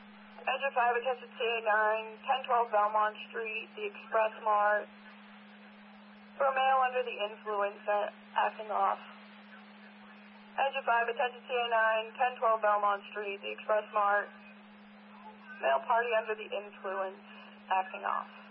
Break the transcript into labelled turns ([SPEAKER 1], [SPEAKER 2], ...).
[SPEAKER 1] Engine 5 attested CA9, 1012 Belmont Street, the Express Mart. For a male under the influence, acting off. Engine 5 attested CA9, 1012 Belmont Street, the Express Mart. Male party under the influence, acting off.